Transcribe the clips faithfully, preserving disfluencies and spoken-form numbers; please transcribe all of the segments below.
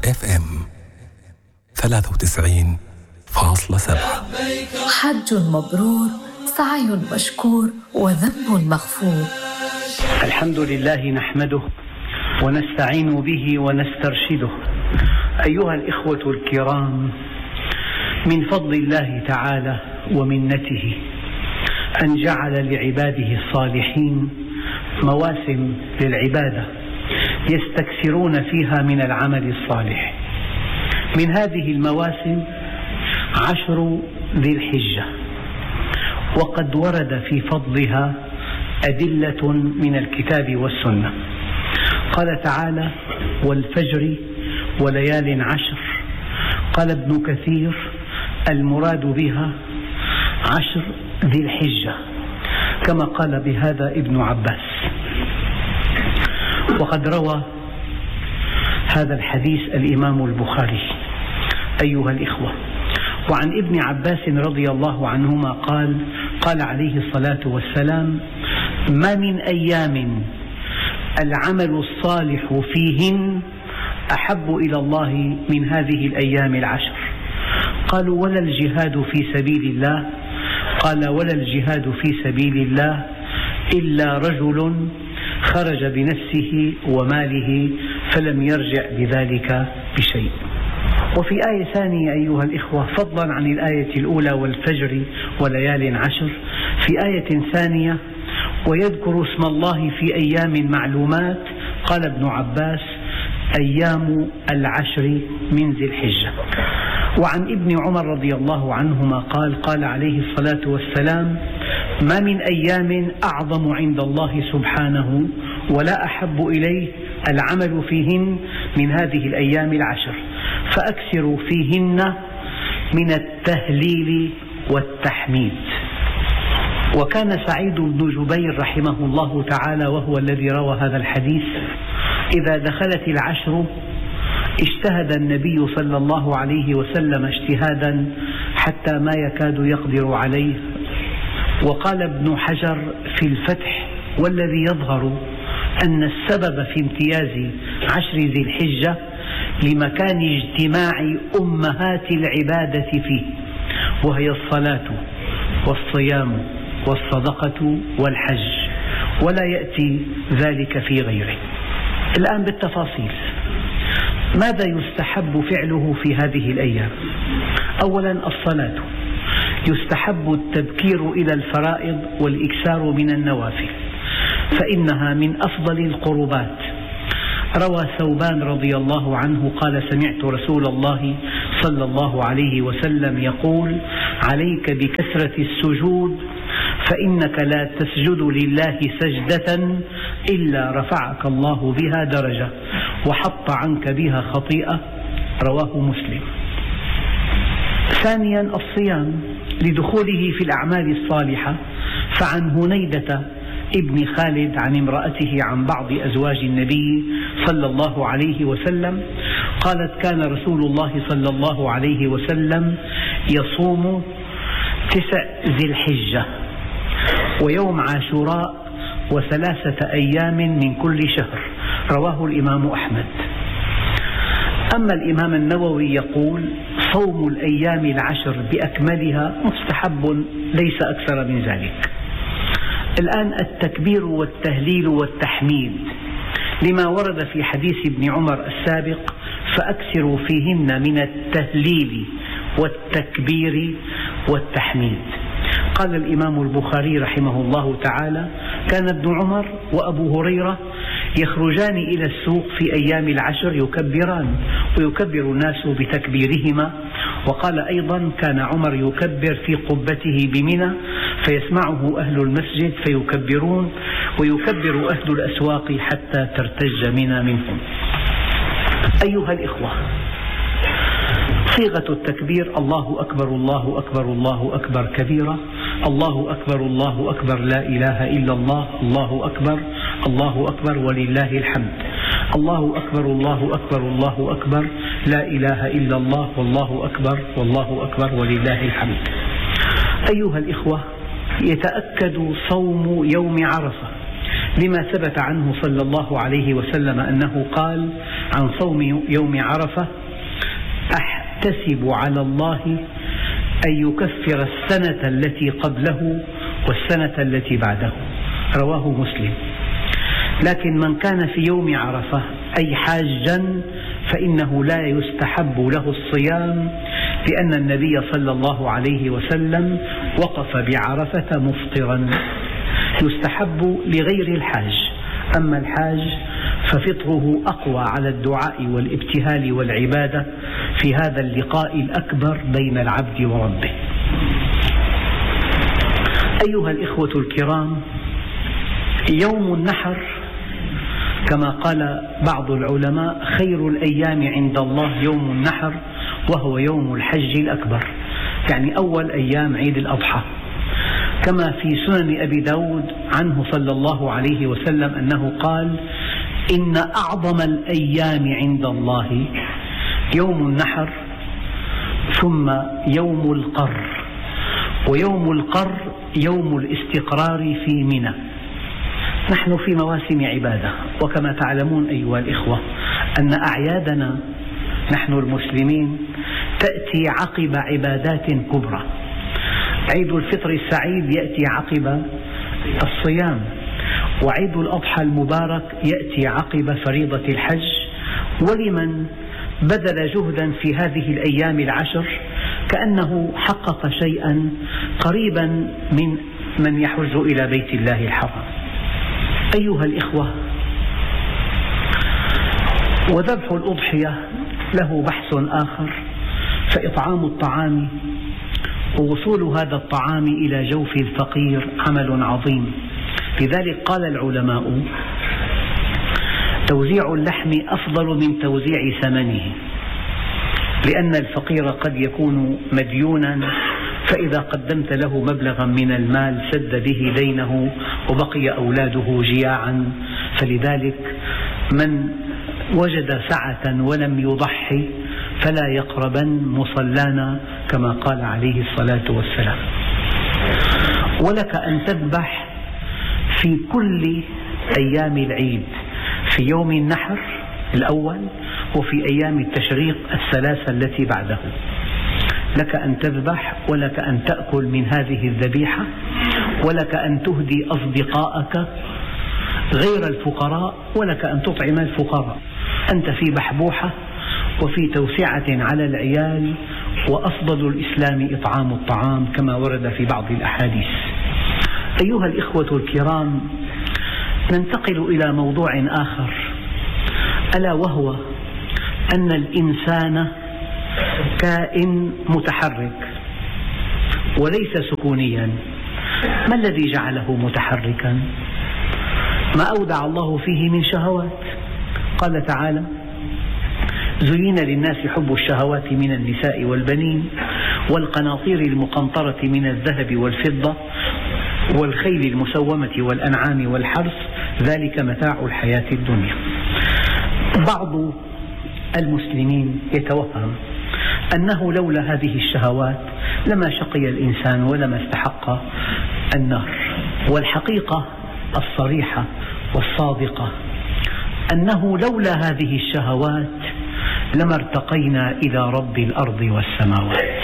اف ام ثلاثة وتسعين فاصلة سبعة. حج مبرور، سعي مشكور، وذنب مغفور. الحمد لله نحمده ونستعين به ونسترشده. أيها الإخوة الكرام، من فضل الله تعالى ومنته أن جعل لعباده الصالحين مواسم للعبادة يستكثرون فيها من العمل الصالح. من هذه المواسم عشر ذي الحجة، وقد ورد في فضلها أدلة من الكتاب والسنة. قال تعالى: والفجر وليال عشر. قال ابن كثير: المراد بها عشر ذي الحجة، كما قال بهذا ابن عباس. وقد روى هذا الحديث الإمام البخاري أيها الإخوة. وعن ابن عباس رضي الله عنهما قال: قال عليه الصلاة والسلام: ما من أيام العمل الصالح فيهن أحب إلى الله من هذه الأيام العشر. قالوا: ولا الجهاد في سبيل الله؟ قال: ولا الجهاد في سبيل الله إلا رجل خرج بنفسه وماله فلم يرجع بذلك بشيء. وفي آية ثانية أيها الإخوة، فضلا عن الآية الأولى والفجر وليال عشر، في آية ثانية: ويذكر اسم الله في أيام معلومات. قال ابن عباس: أيام العشر من ذي الحجة. وعن ابن عمر رضي الله عنهما قال: قال عليه الصلاة والسلام: ما من أيام أعظم عند الله سبحانه ولا أحب إليه العمل فيهن من هذه الأيام العشر، فأكثروا فيهن من التهليل والتحميد. وكان سعيد بن جبير رحمه الله تعالى وهو الذي روى هذا الحديث: إذا دخلت العشر اجتهد النبي صلى الله عليه وسلم اجتهادا حتى ما يكاد يقدر عليه. وقال ابن حجر في الفتح: والذي يظهر أن السبب في امتياز عشر ذي الحجة لمكان اجتماع أمهات العبادة فيه، وهي الصلاة والصيام والصدقة والحج، ولا يأتي ذلك في غيره. الآن بالتفاصيل: ماذا يستحب فعله في هذه الأيام؟ أولا الصلاة، يستحب التبكير إلى الفرائض والإكثار من النوافل، فإنها من أفضل القربات. روى ثوبان رضي الله عنه قال: سمعت رسول الله صلى الله عليه وسلم يقول: عليك بكثرة السجود، فإنك لا تسجد لله سجدة إلا رفعك الله بها درجة وحط عنك بها خطيئة. رواه مسلم. ثانيا الصيام، لدخوله في الأعمال الصالحة. فعن هنيدة ابن خالد عن امرأته عن بعض أزواج النبي صلى الله عليه وسلم قالت: كان رسول الله صلى الله عليه وسلم يصوم تسع ذي الحجة ويوم عاشوراء وثلاثة أيام من كل شهر. رواه الإمام أحمد. أما الإمام النووي يقول: صوم الأيام العشر بأكملها مستحب ليس أكثر من ذلك. الآن التكبير والتهليل والتحميد، لما ورد في حديث ابن عمر السابق: فأكثروا فيهن من التهليل والتكبير والتحميد. قال الإمام البخاري رحمه الله تعالى: كان ابن عمر وأبو هريرة يخرجان إلى السوق في أيام العشر يكبران، ويكبر الناس بتكبيرهما. وقال أيضا: كان عمر يكبر في قبته بمنى فيسمعه أهل المسجد فيكبرون، ويكبر أهل الأسواق حتى ترتج منى منهم. أيها الإخوة، صيغة التكبير: الله أكبر الله أكبر الله أكبر كبيرا، الله أكبر الله أكبر لا إله إلا الله، الله أكبر الله أكبر ولله الحمد، الله أكبر الله أكبر الله أكبر لا إله إلا الله، والله أكبر والله أكبر ولله الحمد. أيها الإخوة، يتأكد صوم يوم عرفة لما ثبت عنه صلى الله عليه وسلم أنه قال: عن صوم يوم عرفة: أحتسب على الله أن يكفر السنة التي قبله والسنة التي بعده. رواه مسلم. لكن من كان في يوم عرفة أي حاجا فإنه لا يستحب له الصيام، لأن النبي صلى الله عليه وسلم وقف بعرفة مفطرا. يستحب لغير الحاج، أما الحاج ففطره أقوى على الدعاء والابتهال والعبادة في هذا اللقاء الأكبر بين العبد وربه. أيها الإخوة الكرام، يوم النحر كما قال بعض العلماء: خير الأيام عند الله يوم النحر، وهو يوم الحج الأكبر، يعني أول أيام عيد الأضحى. كما في سنن أبي داود عنه صلى الله عليه وسلم أنه قال: إن أعظم الأيام عند الله يوم النحر، ثم يوم القر، ويوم القر يوم الاستقرار في منى. نحن في مواسم عبادة، وكما تعلمون أيها الإخوة أن أعيادنا نحن المسلمين تأتي عقب عبادات كبرى. عيد الفطر السعيد يأتي عقب الصيام، وعيد الأضحى المبارك يأتي عقب فريضة الحج. ولمن بذل جهدا في هذه الأيام العشر كأنه حقق شيئا قريبا من من يحج إلى بيت الله الحرام. أيها الإخوة، وذبح الأضحية له بحث آخر، فإطعام الطعام ووصول هذا الطعام إلى جوف الفقير عمل عظيم. لذلك قال العلماء: توزيع اللحم أفضل من توزيع ثمنه، لأن الفقير قد يكون مديونا، فإذا قدمت له مبلغا من المال سد به دينه وبقي أولاده جياعا. فلذلك من وجد سعة ولم يضحي فلا يقربن مصلانا، كما قال عليه الصلاة والسلام. ولك أن تذبح في كل أيام العيد، في يوم النحر الأول وفي أيام التشريق الثلاثة التي بعده. لك أن تذبح، ولك أن تأكل من هذه الذبيحة، ولك أن تهدي أصدقائك غير الفقراء، ولك أن تطعم الفقراء. أنت في بحبوحة وفي توسعة على العيال، وأفضل الإسلام إطعام الطعام كما ورد في بعض الأحاديث. أيها الإخوة الكرام، ننتقل إلى موضوع آخر، ألا وهو أن الإنسان كائن متحرك وليس سكونيا. ما الذي جعله متحركا؟ ما أودع الله فيه من شهوات. قال تعالى: زين للناس حب الشهوات من النساء والبنين والقناطير المقنطرة من الذهب والفضة والخيل المسومة والأنعام والحرث، ذلك متاع الحياة الدنيا. بعض المسلمين يتوهم أنه لولا هذه الشهوات لما شقي الإنسان ولما استحق النار. والحقيقة الصريحة والصادقة أنه لولا هذه الشهوات لما ارتقينا إلى رب الأرض والسماوات.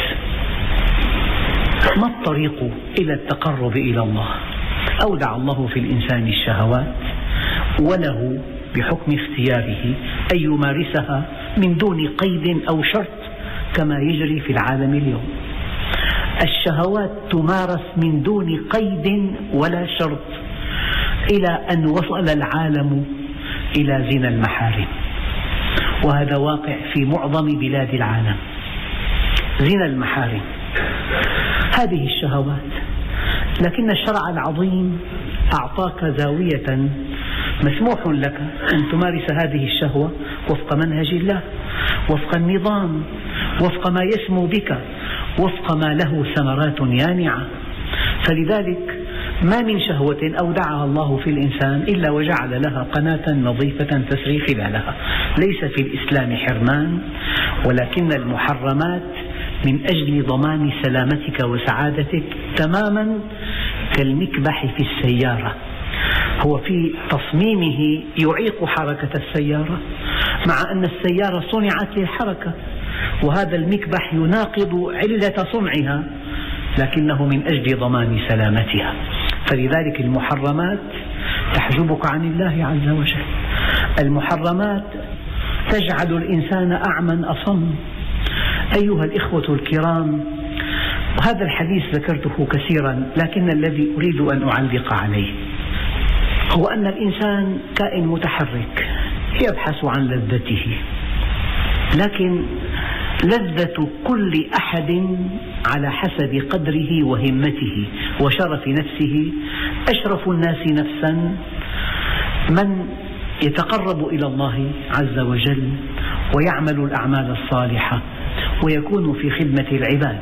ما الطريق إلى التقرب إلى الله؟ أودع الله في الإنسان الشهوات، وله بحكم اختياره أن يمارسها من دون قيد أو شرط كما يجري في العالم اليوم. الشهوات تمارس من دون قيد ولا شرط، إلى أن وصل العالم إلى زنا المحارم، وهذا واقع في معظم بلاد العالم. زنا المحارم، هذه الشهوات. لكن الشرع العظيم أعطاك زاوية مسموح لك أن تمارس هذه الشهوة وفق منهج الله، وفق النظام، وفق ما يسمو بك، وفق ما له ثمرات يانعة. فلذلك ما من شهوة أودعها الله في الإنسان إلا وجعل لها قناة نظيفة تسري خلالها. ليس في الإسلام حرمان، ولكن المحرمات من أجل ضمان سلامتك وسعادتك، تماما كالمكبح في السيارة، هو في تصميمه يعيق حركة السيارة. مع أن السيارة صنعت للحركة، وهذا المكبح يناقض علة صنعها، لكنه من أجل ضمان سلامتها. فلذلك المحرمات تحجبك عن الله عز وجل. المحرمات تجعل الإنسان أعمى أصم. أيها الإخوة الكرام، هذا الحديث ذكرته كثيرا، لكن الذي أريد أن أعلق عليه هو أن الإنسان كائن متحرك يبحث عن لذته، لكن لذة كل أحد على حسب قدره وهمته وشرف نفسه. أشرف الناس نفسا من يتقرب إلى الله عز وجل ويعمل الأعمال الصالحة ويكون في خدمة العباد.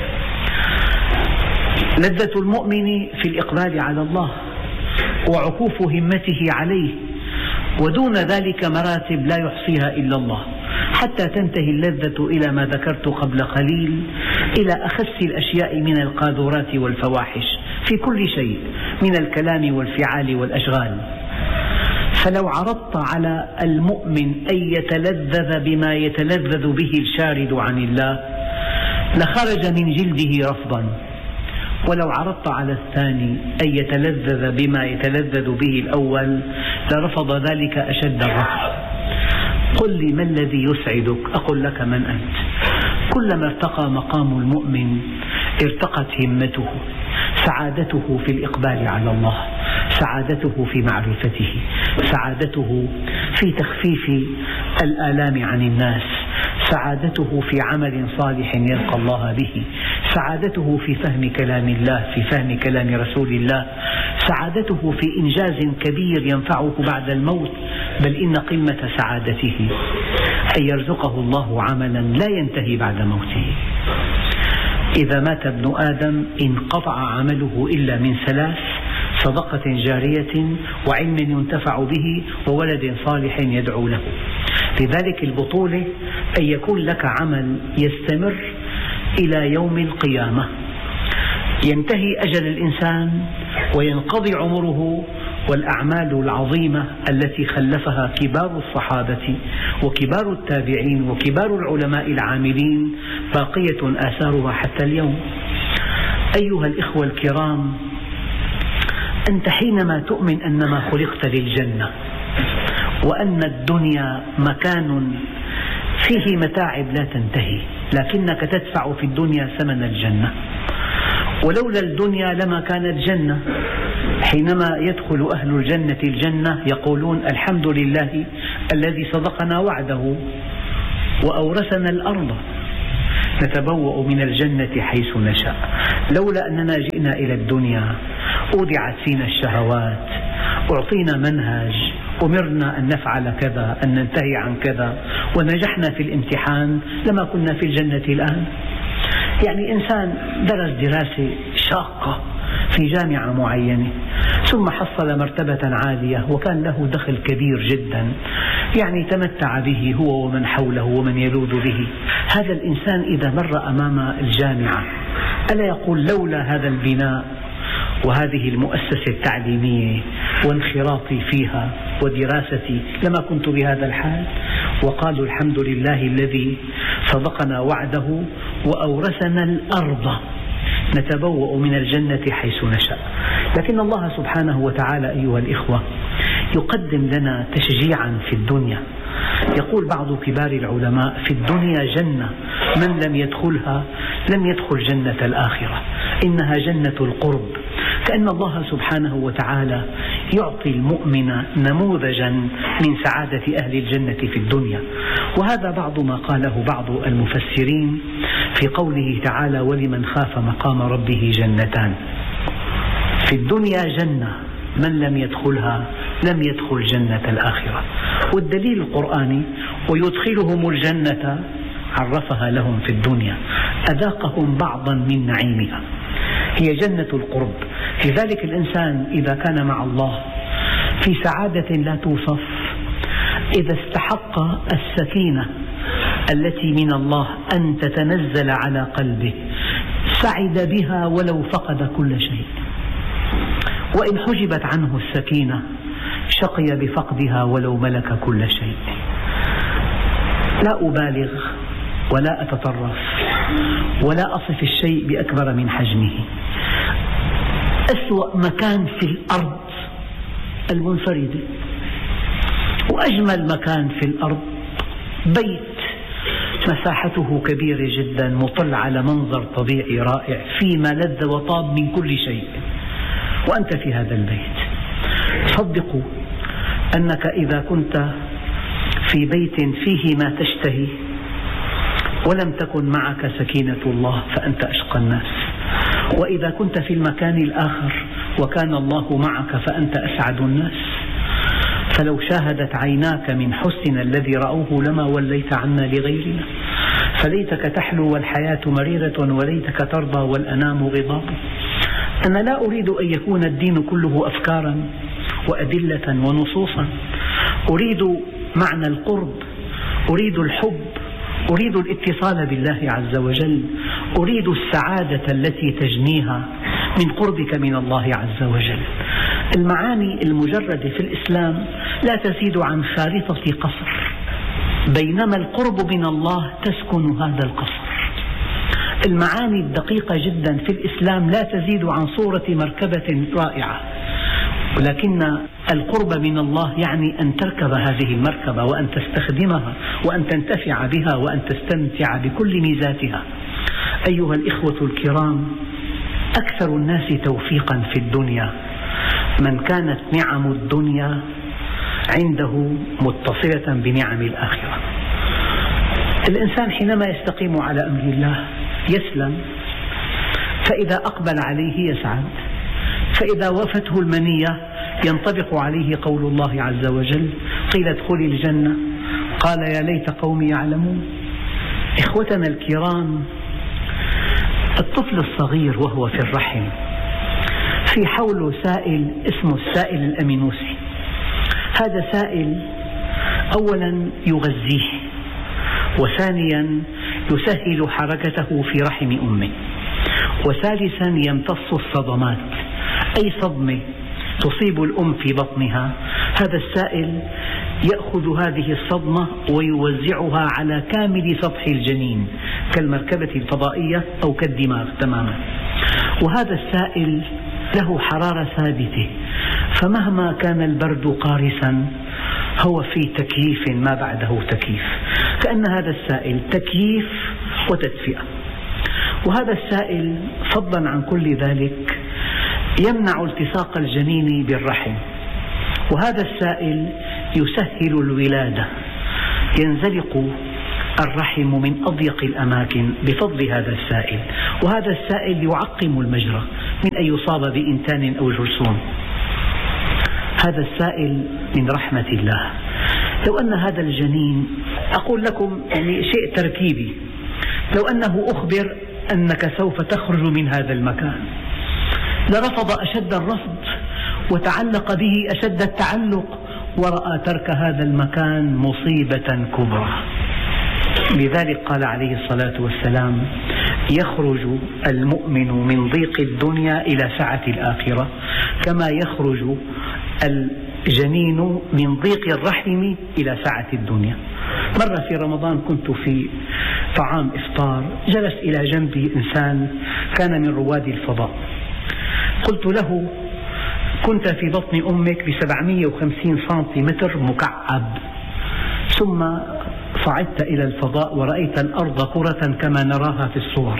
لذة المؤمن في الإقبال على الله وعكوف همته عليه، ودون ذلك مراتب لا يحصيها إلا الله، حتى تنتهي اللذة إلى ما ذكرت قبل قليل، إلى أخس الأشياء من القاذورات والفواحش في كل شيء من الكلام والفعال والأشغال. فلو عرضت على المؤمن أن يتلذذ بما يتلذذ به الشارد عن الله لخرج من جلده رفضا، ولو عرضت على الثاني أن يتلذذ بما يتلذذ به الأول لرفض ذلك أشد الرفض. قل لي ما الذي يسعدك؟ أقول لك من أنت. كلما ارتقى مقام المؤمن ارتقت همته، سعادته في الإقبال على الله، سعادته في معرفته، سعادته في تخفيف الآلام عن الناس، سعادته في عمل صالح يلقى الله به، سعادته في فهم كلام الله، في فهم كلام رسول الله، سعادته في إنجاز كبير ينفعه بعد الموت، بل إن قمة سعادته أن يرزقه الله عملا لا ينتهي بعد موته. إذا مات ابن آدم انقطع عمله إلا من ثلاث: صدقة جارية، وعلم ينتفع به، وولد صالح يدعو له. لذلك البطولة أن يكون لك عمل يستمر إلى يوم القيامة، ينتهي أجل الإنسان وينقضي عمره، والأعمال العظيمة التي خلفها كبار الصحابة وكبار التابعين وكبار العلماء العاملين باقية آثارها حتى اليوم. أيها الإخوة الكرام، أنت حينما تؤمن أنما خلقت للجنة، وأن الدنيا مكان فيه متاعب لا تنتهي، لكنك تدفع في الدنيا ثمن الجنة، ولولا الدنيا لما كانت جنة. حينما يدخل أهل الجنة الجنة يقولون: الحمد لله الذي صدقنا وعده وأورثنا الأرض نتبوأ من الجنة حيث نشاء. لولا أننا جئنا إلى الدنيا أودعت فينا الشهوات، أعطينا منهج، أمرنا أن نفعل كذا، أن ننتهي عن كذا، ونجحنا في الامتحان، لما كنا في الجنة الآن. يعني إنسان درس دراسة شاقة في جامعة معينة، ثم حصل مرتبة عالية وكان له دخل كبير جدا، يعني تمتع به هو ومن حوله ومن يلوذ به. هذا الإنسان إذا مر أمام الجامعة ألا يقول: لولا هذا البناء وهذه المؤسسة التعليمية وانخراطي فيها ودراستي لما كنت بهذا الحال؟ وقالوا: الحمد لله الذي صدقنا وعده وأورثنا الأرض نتبوأ من الجنة حيث نشاء. لكن الله سبحانه وتعالى أيها الإخوة يقدم لنا تشجيعا في الدنيا. يقول بعض كبار العلماء: في الدنيا جنة، من لم يدخلها لم يدخل جنة الآخرة، إنها جنة القرب. كأن الله سبحانه وتعالى يعطي المؤمن نموذجا من سعادة أهل الجنة في الدنيا. وهذا بعض ما قاله بعض المفسرين في قوله تعالى: ولمن خاف مقام ربه جنتان. في الدنيا جنة، من لم يدخلها لم يدخل جنة الآخرة. والدليل القرآني: ويدخلهم الجنة عرفها لهم في الدنيا، أذاقهم بعضا من نعيمها. هي جنة القرب. لذلك الإنسان إذا كان مع الله في سعادة لا توصف، إذا استحق السكينة التي من الله أن تتنزل على قلبه سعد بها ولو فقد كل شيء، وإن حجبت عنه السكينة شقي بفقدها ولو ملك كل شيء. لا أبالغ ولا أتطرف ولا أصف الشيء بأكبر من حجمه. أسوأ مكان في الأرض المنفردة، وأجمل مكان في الأرض بيت مساحته كبيرة جدا مطل على منظر طبيعي رائع فيما لذ وطاب من كل شيء، وأنت في هذا البيت. صدقوا أنك إذا كنت في بيت فيه ما تشتهي ولم تكن معك سكينة الله فأنت أشقى الناس، وإذا كنت في المكان الآخر وكان الله معك فأنت أسعد الناس. فلو شاهدت عيناك من حسن الذي رأوه لما وليت عنا لغيرنا، فليتك تحلو والحياة مريرة وليتك ترضى والأنام غضاب. أنا لا أريد أن يكون الدين كله أفكارا وأدلة ونصوصا، أريد معنى القرب، أريد الحب، أريد الاتصال بالله عز وجل، أريد السعادة التي تجنيها من قربك من الله عز وجل. المعاني المجردة في الإسلام لا تزيد عن خارطة قصر، بينما القرب من الله تسكن هذا القصر. المعاني الدقيقة جدا في الإسلام لا تزيد عن صورة مركبة رائعة، ولكن القرب من الله يعني أن تركب هذه المركبة وأن تستخدمها وأن تنتفع بها وأن تستمتع بكل ميزاتها. أيها الإخوة الكرام، أكثر الناس توفيقا في الدنيا من كانت نعم الدنيا عنده متصلة بنعم الآخرة. الإنسان حينما يستقيم على أمر الله يسلم، فإذا أقبل عليه يسعد، فإذا وفته المنية ينطبق عليه قول الله عز وجل: قيل ادخل الجنة قال يا ليت قومي يعلمون. إخوتنا الكرام، الطفل الصغير وهو في الرحم في حوله سائل اسمه السائل الأمينوسي. هذا سائل أولا يغذيه، وثانيا يسهل حركته في رحم أمه، وثالثا يمتص الصدمات، أي صدمة تصيب الأم في بطنها هذا السائل يأخذ هذه الصدمة ويوزعها على كامل سطح الجنين كالمركبة الفضائية أو كالدماغ تماما. وهذا السائل له حرارة ثابتة، فمهما كان البرد قارسا هو في تكييف ما بعده تكييف، كأن هذا السائل تكييف وتدفئة. وهذا السائل فضلا عن كل ذلك يمنع التصاق الجنين بالرحم، وهذا السائل يسهل الولادة، ينزلق الرحم من أضيق الأماكن بفضل هذا السائل، وهذا السائل يعقم المجرى من أن يصاب بإنتان أو جرثوم. هذا السائل من رحمة الله. لو أن هذا الجنين، أقول لكم يعني شيء تركيبي، لو أنه أخبر أنك سوف تخرج من هذا المكان لرفض أشد الرفض وتعلق به أشد التعلق، ورأى ترك هذا المكان مصيبة كبرى. لذلك قال عليه الصلاة والسلام: يخرج المؤمن من ضيق الدنيا إلى سعة الآخرة كما يخرج الجنين من ضيق الرحم إلى سعة الدنيا. مرة في رمضان كنت في طعام إفطار، جلس إلى جنبي إنسان كان من رواد الفضاء، قلت له: كنت في بطن أمك بسبعمئة وخمسين سنتيمتر مكعب، ثم صعدت إلى الفضاء ورأيت الأرض كرة كما نراها في الصور،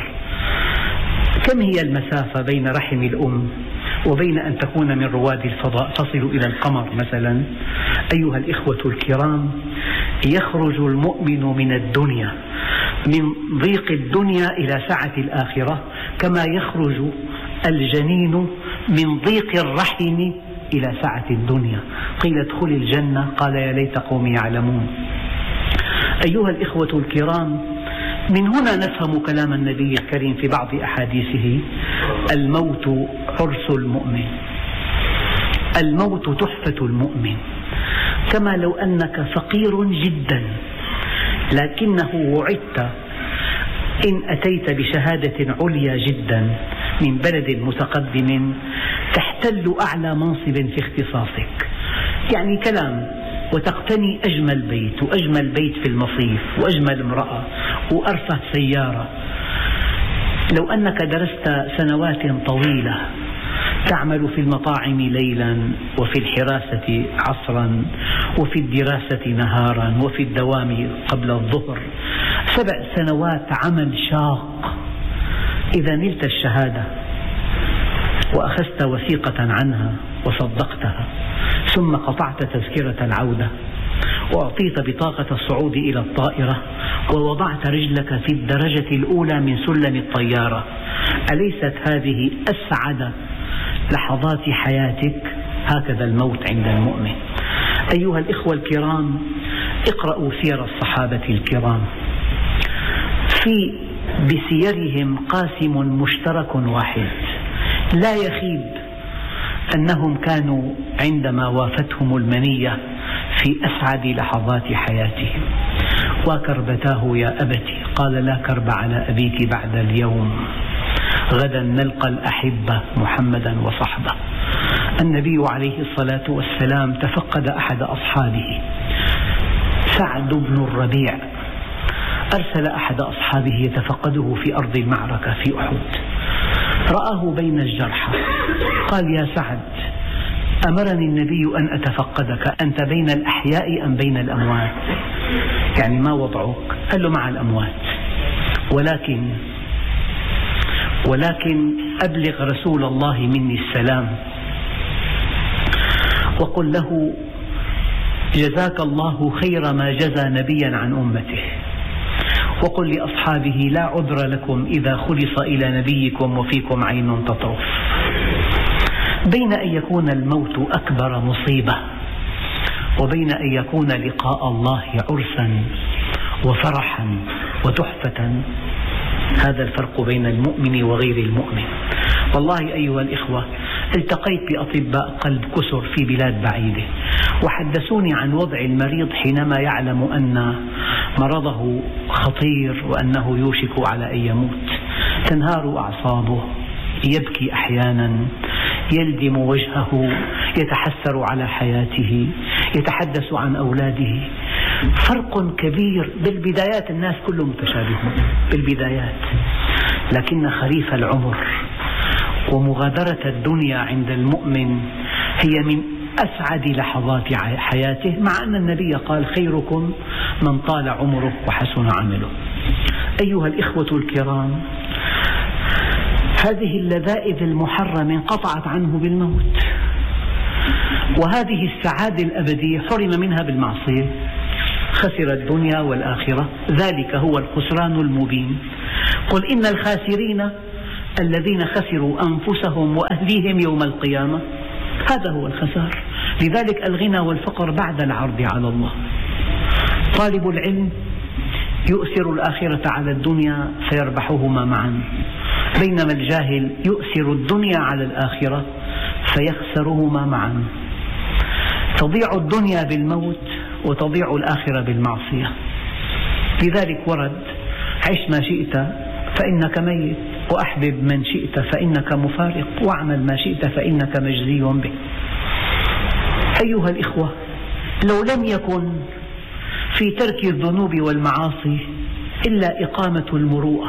كم هي المسافة بين رحم الأم وبين أن تكون من رواد الفضاء تصل إلى القمر مثلا؟ أيها الإخوة الكرام، يخرج المؤمن من الدنيا من ضيق الدنيا إلى سعة الآخرة كما يخرج الجنين من ضيق الرحم إلى سعة الدنيا. قيل ادخل الجنة قال يا ليت قومي يعلمون. أيها الإخوة الكرام، من هنا نفهم كلام النبي الكريم في بعض أحاديثه: الموت عرس المؤمن، الموت تحفة المؤمن. كما لو أنك فقير جدا لكنه وعدت إن أتيت بشهادة عليا جدا من بلد متقدم تحتل أعلى منصب في اختصاصك، يعني كلام وتقتني أجمل بيت وأجمل بيت في المصيف وأجمل امرأة وأرفه سيارة. لو أنك درست سنوات طويلة تعمل في المطاعم ليلا وفي الحراسة عصرا وفي الدراسة نهارا وفي الدوام قبل الظهر، سبع سنوات عمل شاق، إذا نلت الشهادة وأخذت وثيقة عنها وصدقتها ثم قطعت تذكرة العودة وأعطيت بطاقة الصعود إلى الطائرة ووضعت رجلك في الدرجة الأولى من سلم الطيارة، أليست هذه أسعد لحظات حياتك؟ هكذا الموت عند المؤمن. أيها الإخوة الكرام، اقرأوا سير الصحابة الكرام، في بسيرهم قاسم مشترك واحد لا يخيب، أنهم كانوا عندما وافتهم المنية في أسعد لحظات حياتهم. وكربتاه يا أبتي، قال لا كرب على أبيك بعد اليوم، غدا نلقى الأحبة محمدا وصحبه. النبي عليه الصلاة والسلام تفقد أحد أصحابه سعد بن الربيع، أرسل أحد أصحابه يتفقده في أرض المعركة في أحد، رآه بين الجرحى، قال يا سعد أمرني النبي أن أتفقدك، أنت بين الأحياء أم بين الأموات؟ يعني ما وضعك؟ قال له مع الأموات، ولكن ولكن أبلغ رسول الله مني السلام وقل له جزاك الله خير ما جزى نبيا عن أمته، وقل لأصحابه لا عذر لكم إذا خلص إلى نبيكم وفيكم عين تطرف. بين أن يكون الموت أكبر مصيبة وبين أن يكون لقاء الله عرسا وفرحا وتحفة، هذا الفرق بين المؤمن وغير المؤمن. والله أيها الإخوة، التقيت بأطباء قلب كسر في بلاد بعيدة وحدثوني عن وضع المريض حينما يعلم أن مرضه خطير وأنه يوشك على أن يموت. تنهار أعصابه، يبكي أحيانا، يلدم وجهه، يتحسر على حياته، يتحدث عن أولاده. فرق كبير. بالبدايات الناس كلهم متشابهون بالبدايات، لكن خريف العمر ومغادرة الدنيا عند المؤمن هي من أسعد لحظات حياته، مع أن النبي قال خيركم من طال عمره وحسن عمله. أيها الإخوة الكرام، هذه اللذائذ المحرمة انقطعت عنه بالموت، وهذه السعادة الأبدية حرم منها بالمعصية، خسر الدنيا والآخرة، ذلك هو الخسران المبين. قل إن الخاسرين الذين خسروا أنفسهم وأهليهم يوم القيامة، هذا هو الخسار. لذلك الغنى والفقر بعد العرض على الله. طالب العلم يؤثر الآخرة على الدنيا فيربحهما معا، بينما الجاهل يؤثر الدنيا على الآخرة فيخسرهما معا. تضيع الدنيا بالموت وتضيع الآخرة بالمعصية. لذلك ورد عش ما شئت فإنك ميت، وأحبب من شئت فإنك مفارق، واعمل ما شئت فإنك مجزي به. أيها الإخوة، لو لم يكن في ترك الذنوب والمعاصي إلا إقامة المروءة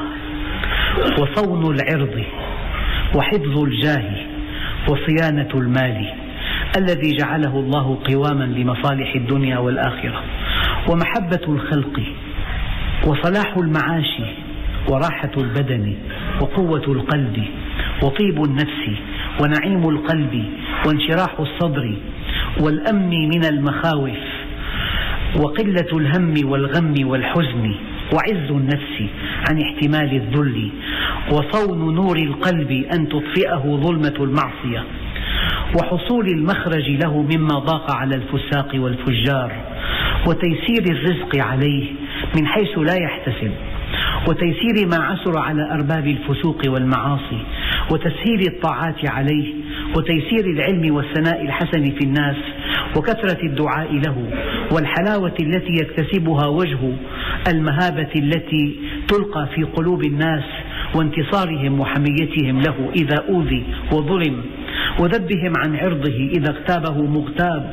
وصون العرض وحفظ الجاه وصيانة المال الذي جعله الله قواما لمصالح الدنيا والآخرة، ومحبة الخلق وصلاح المعاش وراحة البدن وقوة القلب وطيب النفس ونعيم القلب وانشراح الصدر والأمن من المخاوف وقلة الهم والغم والحزن وعز النفس عن احتمال الذل وصون نور القلب أن تطفئه ظلمة المعصية وحصول المخرج له مما ضاق على الفساق والفجار وتيسير الرزق عليه من حيث لا يحتسب وتيسير ما عسر على أرباب الفسوق والمعاصي وتسهيل الطاعات عليه وتيسير العلم والثناء الحسن في الناس وكثرة الدعاء له والحلاوة التي يكتسبها وجه المهابة التي تلقى في قلوب الناس وانتصارهم وحميتهم له إذا أوذي وظلم وذبهم عن عرضه إذا اغتابه مغتاب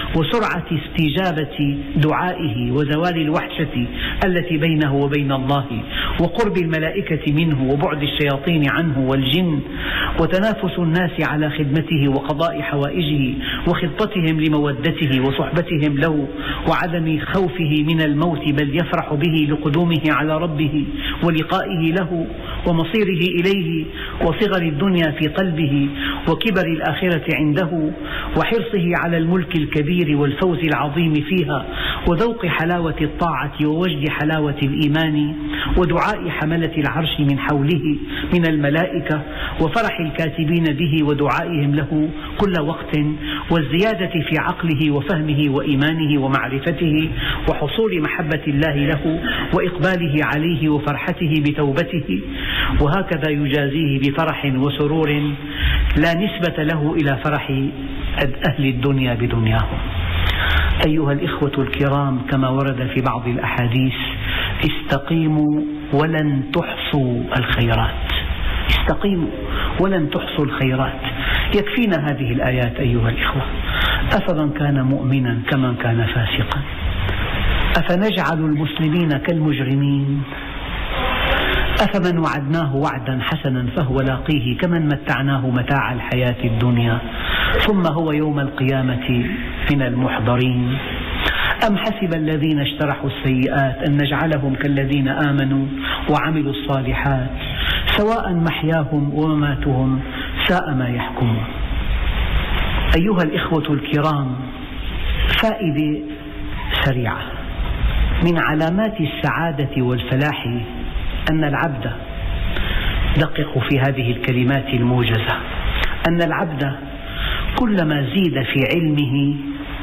وسرعة استجابة دعائه وزوال الوحشة التي بينه وبين الله وقرب الملائكة منه وبعد الشياطين عنه والجن وتنافس الناس على خدمته وقضاء حوائجه وخطتهم لمودته وصحبتهم له وعدم خوفه من الموت بل يفرح به لقدومه على ربه ولقائه له ومصيره إليه وصغر الدنيا في قلبه وكبر الآخرة عنده وحرصه على الملك الكبير والفوز العظيم فيها وذوق حلاوة الطاعة ووجد حلاوة الإيمان ودعاء حملة العرش من حوله من الملائكة وفرح الكاتبين به ودعائهم له كل وقت والزيادة في عقله وفهمه وإيمانه ومعرفته وحصول محبة الله له وإقباله عليه وفرحته بتوبته، وهكذا يجازيه بفرح وسرور لا نسبة له إلى فرح أهل الدنيا بدنياهم. أيها الإخوة الكرام، كما ورد في بعض الأحاديث: استقيموا ولن تحصوا الخيرات. استقيموا ولن تحصوا الخيرات. يكفينا هذه الآيات أيها الإخوة. أفمن كان مؤمنا كمن كان فاسقا؟ أفنجعل المسلمين كالمجرمين؟ أفمن وعدناه وعدا حسنا فهو لاقيه كمن متعناه متاع الحياة الدنيا ثم هو يوم القيامة من المحضرين؟ أم حسب الذين اجترحوا السيئات أن نجعلهم كالذين آمنوا وعملوا الصالحات سواء محياهم ومماتهم ساء ما يحكمون. أيها الإخوة الكرام، فائدة سريعة: من علامات السعادة والفلاح أن العبد، دققوا في هذه الكلمات الموجزة، أن العبد كلما زيد في علمه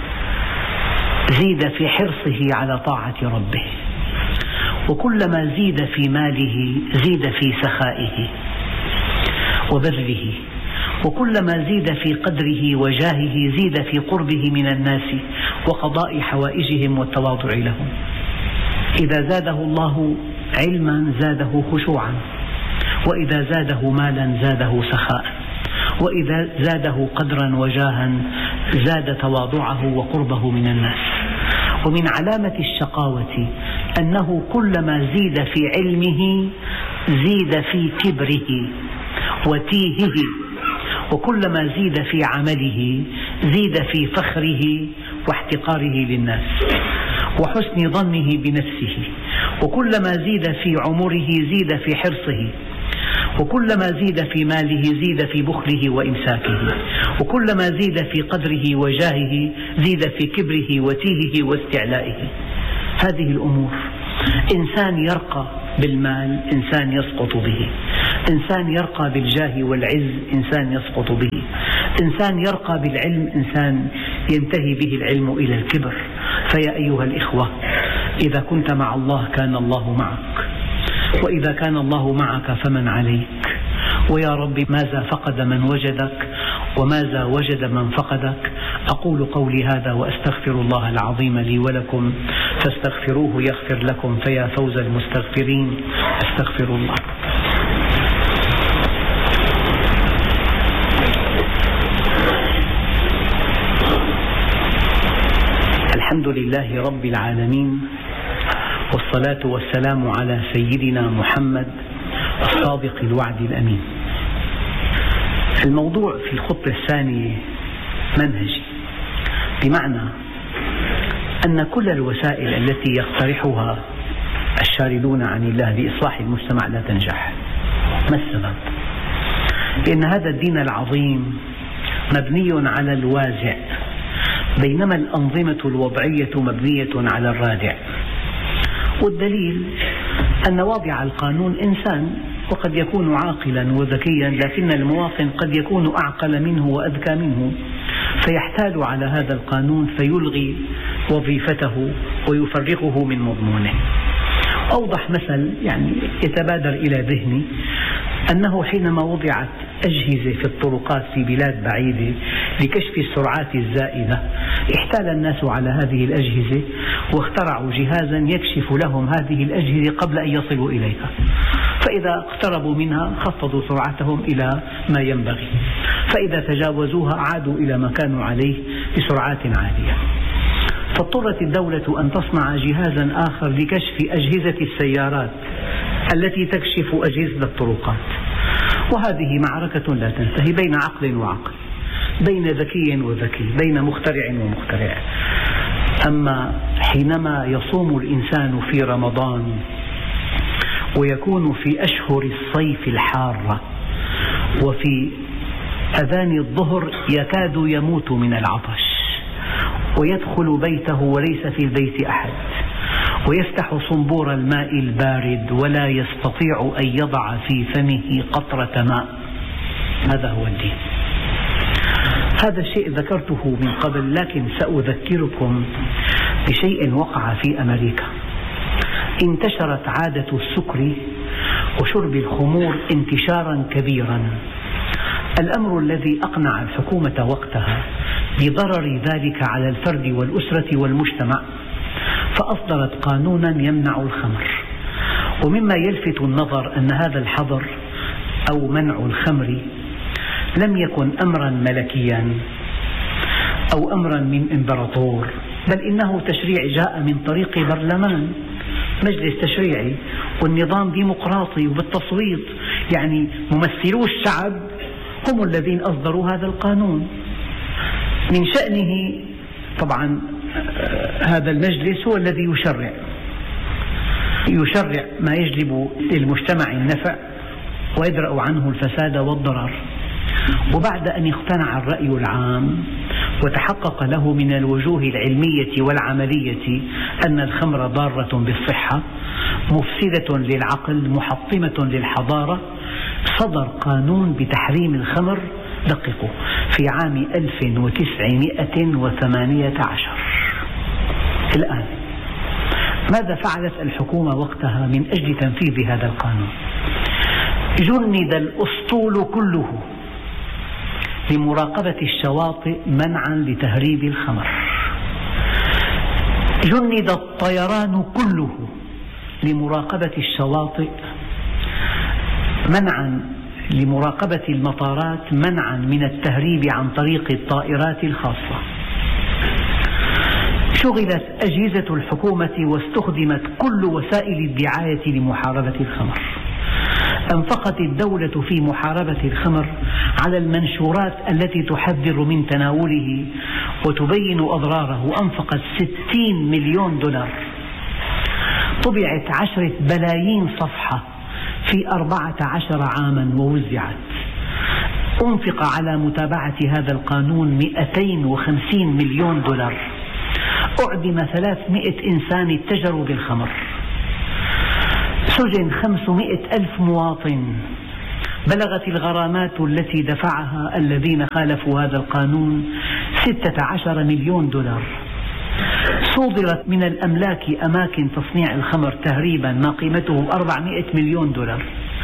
زيد في حرصه على طاعة ربه، وكلما زيد في ماله زيد في سخائه وبذله، وكلما زيد في قدره وجاهه زيد في قربه من الناس وقضاء حوائجهم والتواضع لهم. إذا زاده الله علما زاده خشوعا، وإذا زاده مالا زاده سخاء، وإذا زاده قدرا وجاها زاد تواضعه وقربه من الناس. ومن علامة الشقاوة أنه كلما زيد في علمه زيد في كبره وتيهه، وكلما زيد في عمله زيد في فخره واحتقاره للناس وحسن ظنه بنفسه، وكلما زيد في عمره زيد في حرصه، وكلما زيد في ماله زيد في بخله وإمساكه، وكلما زيد في قدره وجاهه زيد في كبره وتيهه واستعلائه. هذه الأمور، إنسان يرقى بالمال إنسان يسقط به، إنسان يرقى بالجاه والعز إنسان يسقط به، إنسان يرقى بالعلم إنسان ينتهي به العلم إلى الكبر. فيا أيها الإخوة، إذا كنت مع الله كان الله معك، وإذا كان الله معك فمن عليك. ويا رب ماذا فقد من وجدك وماذا وجد من فقدك. أقول قولي هذا وأستغفر الله العظيم لي ولكم فاستغفروه يغفر لكم، فيا فوز المستغفرين. أستغفر الله. الحمد لله رب العالمين، والصلاة والسلام على سيدنا محمد الصادق الوعد الأمين. الموضوع في الخطبة الثانية منهجي، بمعنى أن كل الوسائل التي يقترحها الشاردون عن الله لإصلاح المجتمع لا تنجح. ما السبب؟ لأن هذا الدين العظيم مبني على الوازع، بينما الأنظمة الوضعية مبنية على الرادع. والدليل أن واضع القانون إنسان، وقد يكون عاقلا وذكيا، لكن المواطن قد يكون أعقل منه وأذكى منه، فيحتال على هذا القانون فيلغي وظيفته ويفرغه من مضمونه. أوضح مثل يعني يتبادر إلى ذهني أنه حينما وضعت أجهزة في الطرقات في بلاد بعيدة لكشف السرعات الزائدة، احتال الناس على هذه الأجهزة واخترعوا جهازا يكشف لهم هذه الأجهزة قبل أن يصلوا إليها، فإذا اقتربوا منها خفضوا سرعتهم إلى ما ينبغي، فإذا تجاوزوها عادوا إلى ما كانوا عليه بسرعات عالية. فاضطرت الدولة أن تصنع جهازا آخر لكشف أجهزة السيارات التي تكشف أجهزة الطرقات، وهذه معركة لا تنتهي بين عقل وعقل، بين ذكي وذكي، بين مخترع ومخترع. أما حينما يصوم الإنسان في رمضان ويكون في أشهر الصيف الحارة وفي أذان الظهر يكاد يموت من العطش، ويدخل بيته وليس في البيت أحد، ويفتح صنبور الماء البارد ولا يستطيع أن يضع في فمه قطرة ماء، هذا هو الدين. هذا الشيء ذكرته من قبل، لكن سأذكركم بشيء وقع في أمريكا. انتشرت عادة السكر وشرب الخمور انتشارا كبيرا، الأمر الذي أقنع الحكومة وقتها بضرر ذلك على الفرد والأسرة والمجتمع، فأصدرت قانونا يمنع الخمر. ومما يلفت النظر أن هذا الحظر أو منع الخمر لم يكن أمرا ملكيا أو أمرا من إمبراطور، بل إنه تشريع جاء من طريق برلمان، مجلس تشريعي، والنظام ديمقراطي وبالتصويت، يعني ممثلو الشعب هم الذين أصدروا هذا القانون. من شأنه طبعا هذا المجلس هو الذي يشرع يشرع ما يجلب للمجتمع النفع ويدرأ عنه الفساد والضرر. وبعد أن اقتنع الرأي العام وتحقق له من الوجوه العلمية والعملية أن الخمر ضارة بالصحة، مفسدة للعقل، محطمة للحضارة، صدر قانون بتحريم الخمر، دققوا، في عام ألف وتسعمائة وثمانية عشر. الآن ماذا فعلت الحكومة وقتها من أجل تنفيذ هذا القانون؟ جند الأسطول كله لمراقبة الشواطئ منعا لتهريب الخمر، جند الطيران كله لمراقبة الشواطئ منعا لمراقبة المطارات منعا من التهريب عن طريق الطائرات الخاصة. شغلت أجهزة الحكومة واستخدمت كل وسائل الدعاية لمحاربة الخمر. أنفقت الدولة في محاربة الخمر على المنشورات التي تحذر من تناوله وتبين أضراره، أنفقت ستين مليون دولار، طبعت عشرة بلايين صفحة في أربعة عشر عاما ووزعت. أنفق على متابعة هذا القانون مئتين وخمسين مليون دولار. أعدم ثلاثمائة إنسان اتجروا بالخمر. سجن خمسمائة ألف مواطن. بلغت الغرامات التي دفعها الذين خالفوا هذا القانون ستة عشر مليون دولار. صودرت من الأملاك أماكن تصنيع الخمر تهريبا ما قيمته أربعمائة مليون دولار.